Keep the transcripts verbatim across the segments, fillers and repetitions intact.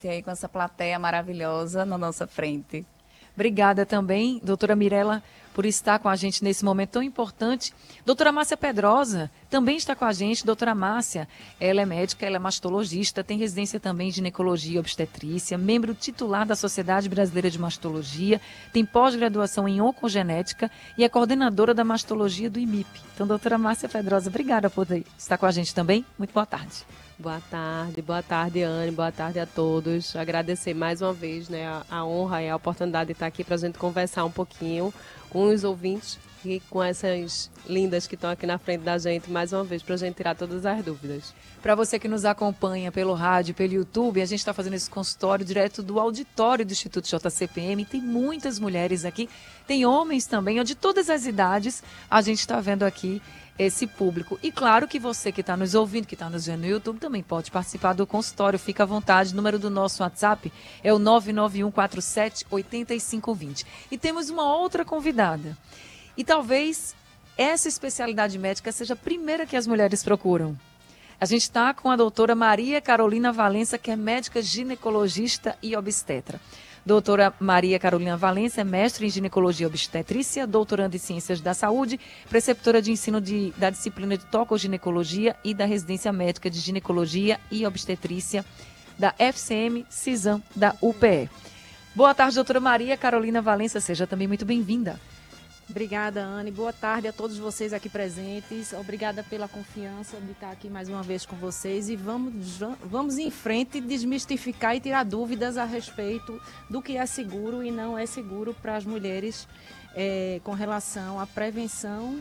E aí, com essa plateia maravilhosa na nossa frente. Obrigada também, doutora Mirela, por estar com a gente nesse momento tão importante. Doutora Márcia Pedrosa também está com a gente. Doutora Márcia, ela é médica, ela é mastologista, tem residência também em ginecologia e obstetrícia, membro titular da Sociedade Brasileira de Mastologia, tem pós-graduação em oncogenética e é coordenadora da mastologia do I M I P. Então, doutora Márcia Pedrosa, obrigada por estar com a gente também. Muito boa tarde. Boa tarde, boa tarde, Anne, boa tarde a todos. Agradecer mais uma vez, né, a, a honra e a oportunidade de estar aqui para a gente conversar um pouquinho com os ouvintes e com essas lindas que estão aqui na frente da gente, mais uma vez, para a gente tirar todas as dúvidas. Para você que nos acompanha pelo rádio, pelo YouTube, a gente está fazendo esse consultório direto do auditório do Instituto J C P M. Tem muitas mulheres aqui, tem homens também, de todas as idades, a gente está vendo aqui esse público. E claro que você que está nos ouvindo, que está nos vendo no YouTube, também pode participar do consultório. Fica à vontade. O número do nosso WhatsApp é o nove nove um quatro sete oito cinco dois zero. E temos uma outra convidada. E talvez essa especialidade médica seja a primeira que as mulheres procuram. A gente está com a doutora Maria Carolina Valença, que é médica ginecologista e obstetra. Doutora Maria Carolina Valença é mestre em ginecologia e obstetrícia, doutoranda em ciências da saúde, preceptora de ensino de, da disciplina de tocoginecologia e da residência médica de ginecologia e obstetrícia da F C M CISAM da U P E. Boa tarde, doutora Maria Carolina Valença, seja também muito bem-vinda. Obrigada, Anne. Boa tarde a todos vocês aqui presentes. Obrigada pela confiança de estar aqui mais uma vez com vocês. E vamos, vamos em frente desmistificar e tirar dúvidas a respeito do que é seguro e não é seguro para as mulheres é, com relação à prevenção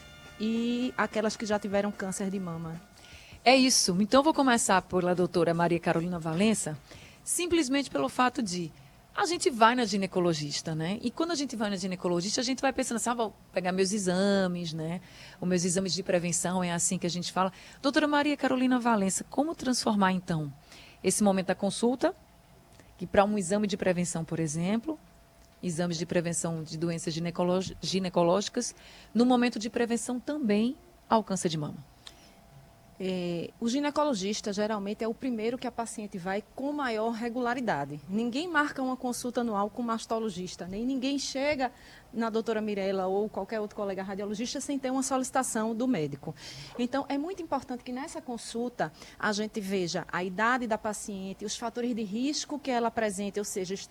e aquelas que já tiveram câncer de mama. É isso. Então, vou começar pela doutora Maria Carolina Valença, simplesmente pelo fato de a gente vai na ginecologista, né? E quando a gente vai na ginecologista, a gente vai pensando assim, ah, vou pegar meus exames, né? Os meus exames de prevenção, é assim que a gente fala. Doutora Maria Carolina Valença, como transformar, então, esse momento da consulta, que para um exame de prevenção, por exemplo, exames de prevenção de doenças ginecológicas, no momento de prevenção também ao câncer de mama? É, o ginecologista geralmente é o primeiro que a paciente vai com maior regularidade. Ninguém marca uma consulta anual com mastologista, nem ninguém chega na doutora Mirela ou qualquer outro colega radiologista sem ter uma solicitação do médico. Então, é muito importante que nessa consulta a gente veja a idade da paciente, os fatores de risco que ela apresenta, ou seja,